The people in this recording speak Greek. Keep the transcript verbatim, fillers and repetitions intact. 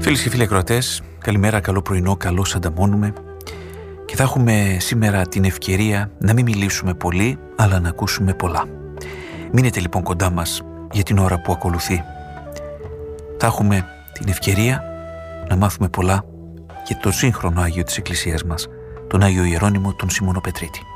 Φίλες και φίλοι ακροατές, καλημέρα, καλό πρωινό, καλώς ανταμώνουμε και θα έχουμε σήμερα την ευκαιρία να μην μιλήσουμε πολύ, αλλά να ακούσουμε πολλά. Μείνετε λοιπόν κοντά μας για την ώρα που ακολουθεί. Θα έχουμε την ευκαιρία να μάθουμε πολλά για τον σύγχρονο Άγιο της Εκκλησίας μας, τον Άγιο Ιερώνυμο τον Σιμωνοπετρίτη.